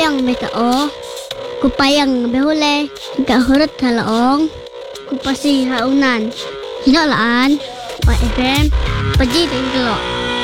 Kupayang metao. Kupayang behule. Hingga hurut halaong. Kupasi haunan. Hinolaan. Pak FM. Paji dan gelok.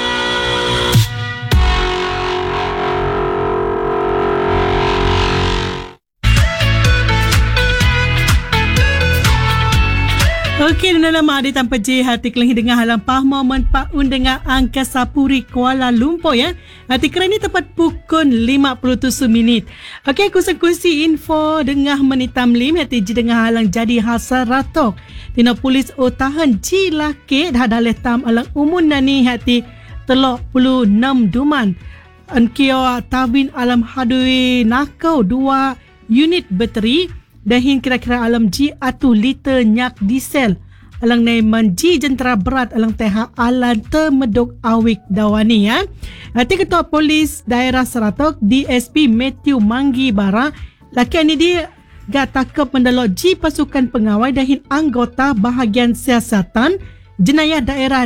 Okey, nama ada tanpa J hati kelengi dengan halang pahmomen Pak Undengar Angkasa Puri Kuala Lumpur ya. Hati keren ni tepat pukul 57 minit. Okey, kongsi info dengan menitam lim hati J dengan halang jadi hasar ratok. Tina polis tahan J laki dah dalih tam alang umun nani hati telok puluh 6 duman. Ankio tawin alam hadui nakau 2 unit bateri. Dahin kira-kira alam G atu liter nyak diesel alang naiman G jentera berat alang teha alan temeduk awik dawani ya. Hati Ketua Polis Daerah Seratok DSP Matthew Manggi Bara laki ni dia gak takap mendalok G pasukan pengawai dahin anggota bahagian siasatan jenayah daerah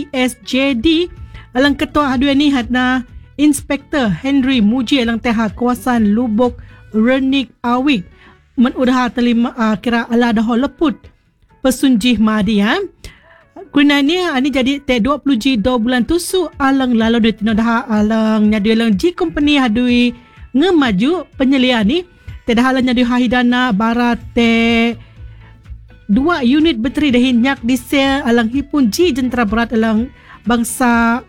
BSJD alang Ketua Aduan ni hadna Inspektor Henry Muji alang teha kawasan Lubuk Renik Awik menurah terima kira ala dah leput pesunjih madi ya. Kunanya ani jadi te 20 G 2 bulan tusu alang lalu duit tino dah alang nyadu alang G company hadui ngemaju penyelian ni te dah alang nyadu hahidana barat te 2 unit bateri dahin nyak diesel alang hipun G jentera berat alang bangsa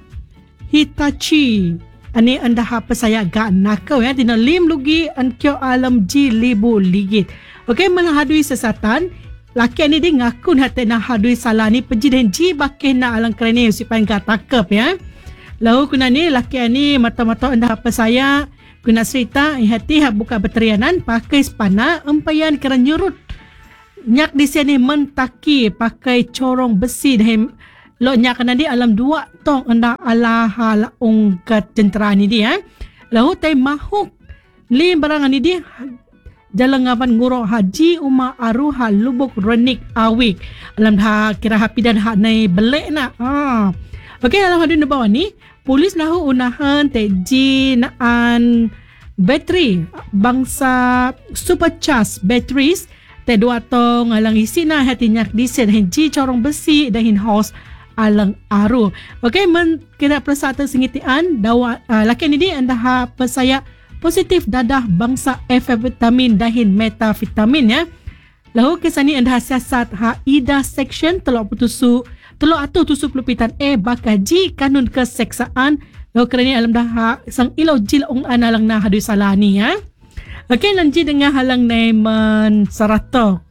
Hitachi. Ani anda apa saya gak nakau ya dina lim lugi ankyo alam G libu ligit. Okey, menghadui sesatan laki ni dia ngaku hati nak hadui salah ni peji dan G bakih nak alang kerana supaya gak takap ya. Lalu kuna ni laki ni mata-mata anda apa saya kuna cerita hati hak buka berterianan pakai spana empayan kerana nyurut nyak di sini mentaki pakai corong besi dan lo nyak nanti alam 2 tong anda ala hal ungkat jentera ni dia. Lalu tay mahuk lim barang ni dia jalan ngawan ngurok haji Umar Aruha Lubuk Renik Awik. Alam dah kira hapi dan hak nai belek nak. Okey, alam hadun bawah ni polis lahu unahan teji naan bateri bangsa supercharged batteries te 2 tong alang isi na hati nyak diesel henji corong besi dahin hos alang aru. Okey, kira persatu sengitian dawa laki ni dia anda pesaya positif dadah bangsa vitamin dahin metavitamin ya. Lalu kesani anda siasat ida section telok putusu telok atu tusu pelupitan bakaji kanun keseksaan. Lalu kerana alam dah sang ilau jil ong analang na hadui salah ni ya. Okey, lanji dengan halang naiman Seratok.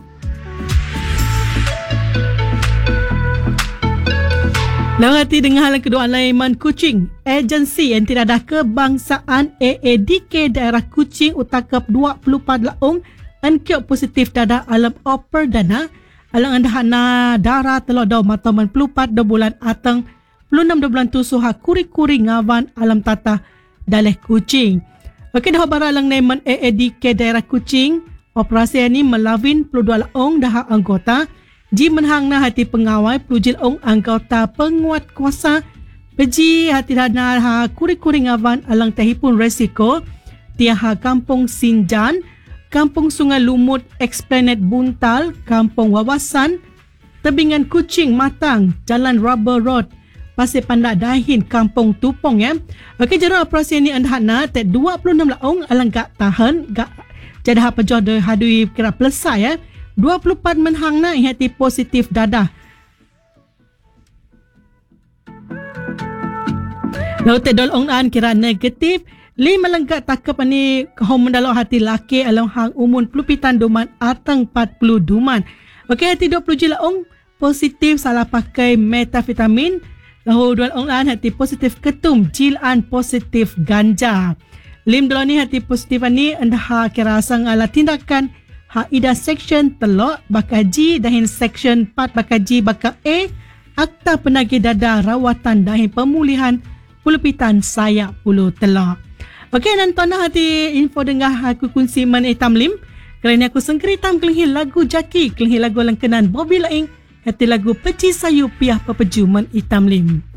Lalu hati dengan halang kedua alaiman Kuching. Agensi yang tidak ada kebangsaan AADK daerah Kuching utakap 24 laung ankyok positif dada alam oper dana alang anda hana darah telok daw mataman 24 bulan atang 26 bulan tusuha kuri-kuri ngawan alam tata daleh Kuching. Okey, dah bara alang naiman AADK daerah Kuching. Operasi ini melawin 22 laung dah anggota Ji menhang na hati pengawai pelujil ong anggota penguat kuasa peji hati dana kuri-kuri ngawan alang tehipun resiko tiaha Kampung Sinjan, Kampung Sungai Lumut, Esplanade Buntal, Kampung Wawasan, Tebingan Kuching Matang, Jalan Rubber Road, Pasir Pandak Dahin, Kampung Tupong ya. Okey, jera operasi ni anda na te 26 laung alang gak tahan gak jadah pejoh de hadui kira pelesai ya. 24 menhang na hati positif dadah. Lalu tedol ong an kira negatif. 5 lenggak takap ni kahom mendalok hati laki alang hang umun pelupitan duman atang 40 duman. Okey, hati 20 jila ong positif salah pakai metavitamin. Lalu dual ong an hati positif ketum jilan positif ganja. 5 dolar ni hati positif ni anda kira sang ala tindakan ida section telok bakaji dahin section 4 bakaji baka akta penagih dada rawatan dahin pemulihan pelupitan sayak puluh telok. Okey, nonton hati info dengar aku kunci man tamlim kerana aku sengkeritam kelenghi lagu jaki kelenghi lagu langkenan Bobby Laing hati lagu peci sayu piah pepeju man tamlim.